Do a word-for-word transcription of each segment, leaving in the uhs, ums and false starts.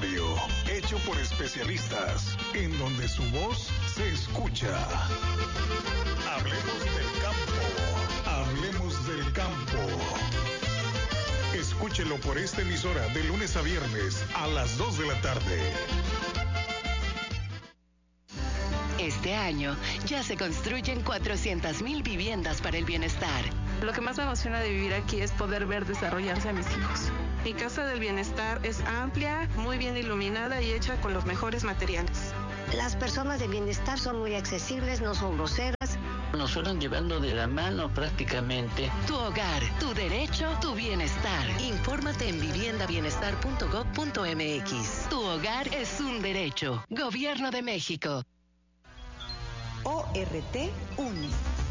diario, hecho por especialistas, en donde su voz se escucha. Hablemos del campo. Hablemos del campo. Escúchelo por esta emisora de lunes a viernes a las dos de la tarde. Este año ya se construyen cuatrocientas mil viviendas para el bienestar. Lo que más me emociona de vivir aquí es poder ver desarrollarse a mis hijos. Mi casa del bienestar es amplia, muy bien iluminada y hecha con los mejores materiales. Las personas de bienestar son muy accesibles, no son groseras. Nos fueron llevando de la mano prácticamente. Tu hogar, tu derecho, tu bienestar. Infórmate en vivienda bienestar punto gob punto eme equis. Tu hogar es un derecho. Gobierno de México. O R T une.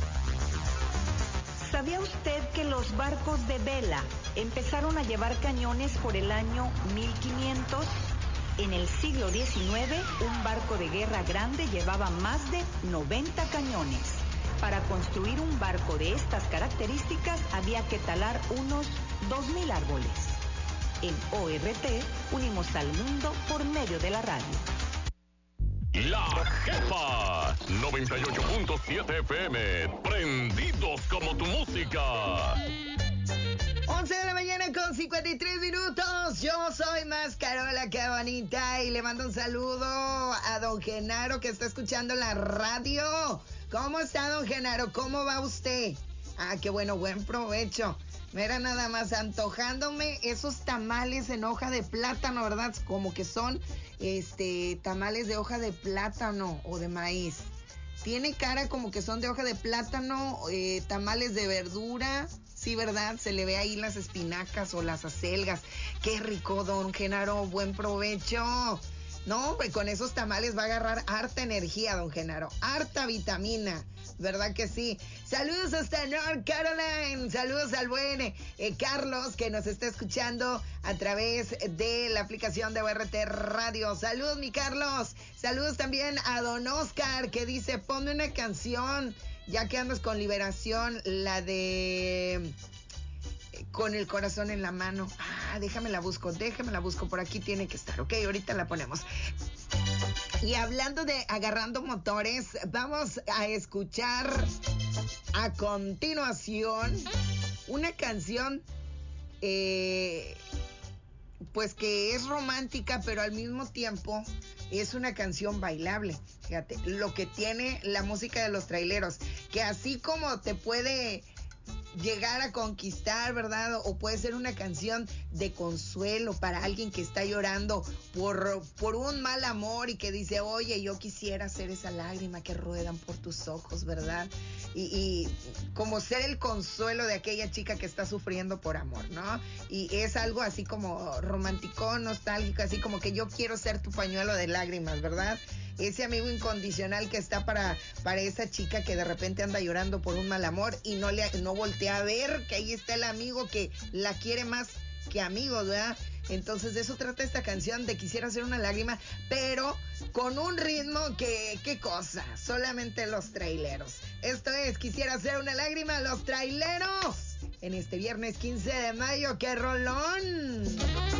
¿Sabía usted que los barcos de vela empezaron a llevar cañones por el año mil quinientos? En el siglo diecinueve, un barco de guerra grande llevaba más de noventa cañones. Para construir un barco de estas características había que talar unos dos mil árboles. En O R T unimos al mundo por medio de la radio. La Jefa, noventa y ocho punto siete F M, prendidos como tu música. once de la mañana con cincuenta y tres minutos. Yo soy más Carola, qué bonita. Y le mando un saludo a don Genaro que está escuchando la radio. ¿Cómo está, don Genaro? ¿Cómo va usted? Ah, qué bueno, buen provecho. Mira, nada más antojándome esos tamales en hoja de plátano, ¿verdad? Como que son este tamales de hoja de plátano o de maíz. Tiene cara como que son de hoja de plátano, eh, tamales de verdura. Sí, ¿verdad? Se le ve ahí las espinacas o las acelgas. Qué rico, don Genaro. Buen provecho. No, hombre, con esos tamales va a agarrar harta energía, don Genaro. Harta vitamina. ¿Verdad que sí? Saludos hasta North Carolina. Saludos al buen eh, Carlos que nos está escuchando a través de la aplicación de O R T Radio. Saludos, mi Carlos. Saludos también a don Oscar que dice, ponme una canción, ya que andas con Liberación, la de eh, Con el corazón en la mano. Ah, déjame la busco, déjame la busco. Por aquí tiene que estar, ok, ahorita la ponemos. Y hablando de agarrando motores, vamos a escuchar a continuación una canción eh, pues que es romántica, pero al mismo tiempo es una canción bailable. Fíjate, lo que tiene la música de los traileros, que así como te puede llegar a conquistar, ¿verdad? O puede ser una canción de consuelo para alguien que está llorando por, por un mal amor y que dice, oye, yo quisiera ser esa lágrima que ruedan por tus ojos, ¿verdad? Y, y como ser el consuelo de aquella chica que está sufriendo por amor, ¿no? Y es algo así como romántico, nostálgico, así como que yo quiero ser tu pañuelo de lágrimas, ¿verdad? Ese amigo incondicional que está para, para esa chica que de repente anda llorando por un mal amor y no, le, no voltea a ver que ahí está el amigo que la quiere más que amigos, ¿verdad? Entonces de eso trata esta canción, de Quisiera Ser una Lágrima, pero con un ritmo que, ¿qué cosa? Solamente los traileros. Esto es Quisiera Ser una Lágrima, los traileros. En este viernes quince de mayo, ¡qué rolón!